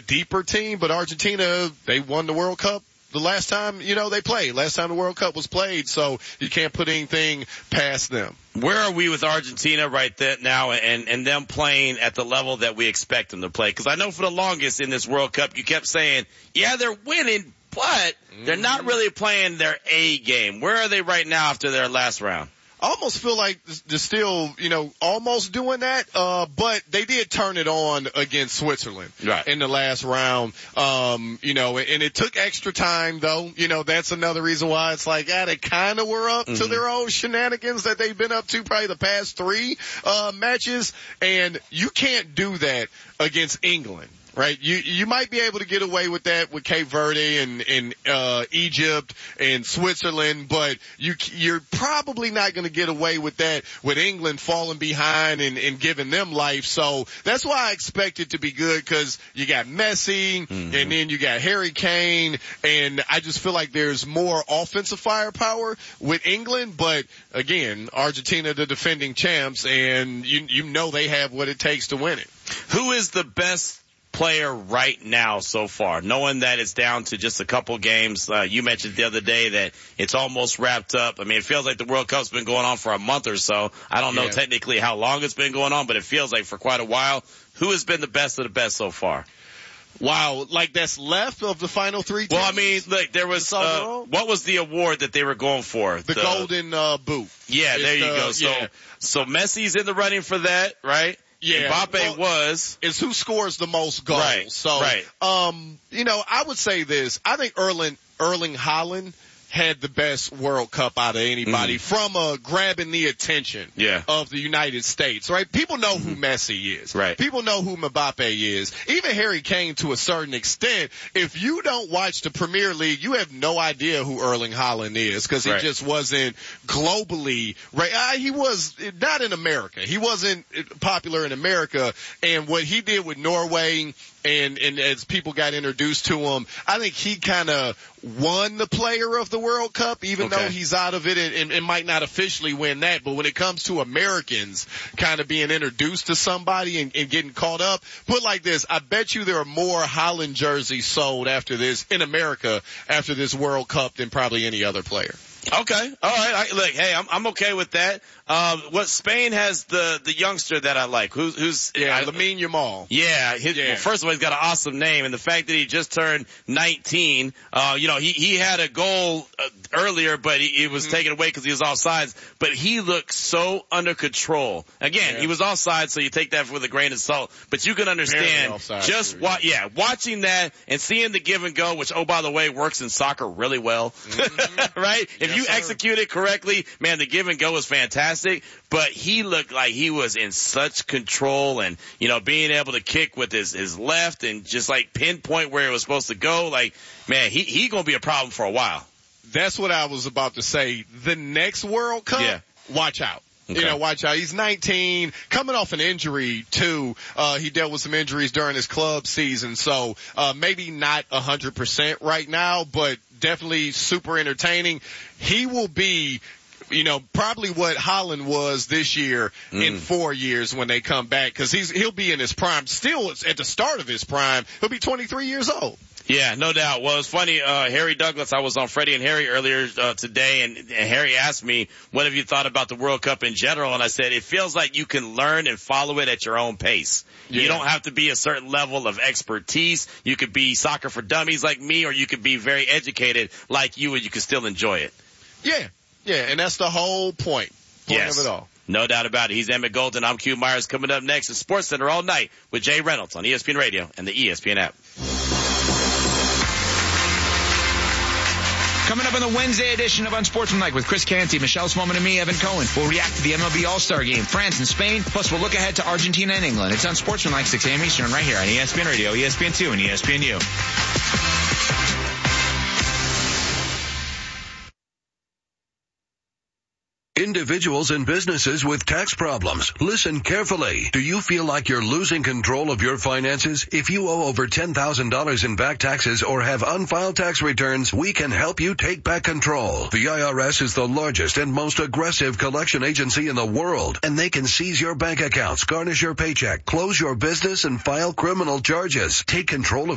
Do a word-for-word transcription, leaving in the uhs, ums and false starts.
deeper team, but Argentina, they won the World Cup the last time, you know, they played. Last time the World Cup was played, so you can't put anything past them. Where are we with Argentina right there now and, and them playing at the level that we expect them to play? Because I know for the longest in this World Cup, you kept saying, yeah, they're winning, but they're not really playing their A game. Where are they right now after their last round? I almost feel like they're still, you know, almost doing that, uh, but they did turn it on against Switzerland right. in the last round, um, you know, and it took extra time though. You know, that's another reason why it's like, yeah, they kind of were up mm-hmm. to their own shenanigans that they've been up to probably the past three, uh, matches, and you can't do that against England. Right, you you might be able to get away with that with Cape Verde and and uh Egypt and Switzerland, but you you're probably not going to get away with that with England falling behind and and giving them life. So that's why I expect it to be good because you got Messi mm-hmm. and then you got Harry Kane, and I just feel like there's more offensive firepower with England. But again, Argentina, the defending champs, and you you know they have what it takes to win it. Who is the best player right now so far, knowing that it's down to just a couple games? Uh, you mentioned the other day that it's almost wrapped up. I mean, it feels like the World Cup's been going on for a month or so. I don't know yeah. technically how long it's been going on, but it feels like for quite a while. Who has been the best of the best so far? Wow, like that's left of the final three teams? Well, I mean, look, there was, uh, what was the award that they were going for? The, the golden, uh, boot. Yeah, it's there you the, go. So, yeah. so Messi's in the running for that, right? Yeah. Mbappe well, was. It's who scores the most goals. Right. So, right. um, you know, I would say this. I think Erling, Erling Haaland had the best World Cup out of anybody mm-hmm. from uh, grabbing the attention yeah. of the United States, right? People know who Messi is. Right. People know who Mbappe is. Even Harry Kane to a certain extent. If you don't watch the Premier League, you have no idea who Erling Haaland is because he right. just wasn't globally, right? Uh, he was not in America. He wasn't popular in America. And what he did with Norway and, and as people got introduced to him, I think he kind of won the player of the World Cup, even okay. though he's out of it and, and, and might not officially win that. But when it comes to Americans kind of being introduced to somebody and, and getting caught up, put like this, I bet you there are more Haaland jerseys sold after this in America after this World Cup than probably any other player. Okay. All right. I, look, hey, I'm, I'm okay with that. Um, what Spain has the, the youngster that I like. Who's, who's, yeah, I, Lamine Yamal. Yeah. His, yeah. Well, first of all, he's got an awesome name. And the fact that he just turned nineteen, uh, you know, he, he had a goal uh, earlier, but he, it was mm-hmm. taken away because he was offsides. But he looked so under control. Again, yeah. he was offside, so you take that with a grain of salt. But you can understand offside, just too, wa- yeah. yeah, watching that and seeing the give and go, which, oh, by the way, works in soccer really well. Mm-hmm. Right? If yes, you sir. execute it correctly, man, the give and go was fantastic. But he looked like he was in such control and, you know, being able to kick with his, his left and just like pinpoint where it was supposed to go. Like, man, he, he gonna be a problem for a while. That's what I was about to say. The next World Cup, yeah. watch out. Okay. You know, watch out. He's nineteen, coming off an injury too. Uh, he dealt with some injuries during his club season, so, uh, maybe not a hundred percent right now, but definitely super entertaining. He will be, you know, probably what Haaland was this year mm. in four years when they come back, cause he's, he'll be in his prime. Still at the start of his prime, he'll be twenty-three years old. Yeah, no doubt. Well, it's funny, uh, Harry Douglas, I was on Freddie and Harry earlier, uh, today, and, and Harry asked me, what have you thought about the World Cup in general? And I said, it feels like you can learn and follow it at your own pace. Yeah. You don't have to be a certain level of expertise. You could be soccer for dummies like me, or you could be very educated like you, and you can still enjoy it. Yeah. Yeah, and that's the whole point. Point yes. of it all. No doubt about it. He's Emmett Golden. I'm Q Myers. Coming up next is Sports Center all night with Jay Reynolds on E S P N Radio and the E S P N app. Coming up on the Wednesday edition of Unsportsmanlike with Chris Canty, Michelle Smallman, and me, Evan Cohen. We'll react to the M L B All-Star Game, France and Spain, plus we'll look ahead to Argentina and England. It's Unsportsmanlike, six a.m. Eastern, right here on E S P N Radio, E S P N two, and E S P N U. Individuals and businesses with tax problems. Listen carefully. Do you feel like you're losing control of your finances? If you owe over ten thousand dollars in back taxes or have unfiled tax returns, we can help you take back control. The I R S is the largest and most aggressive collection agency in the world, and they can seize your bank accounts, garnish your paycheck, close your business, and file criminal charges. Take control of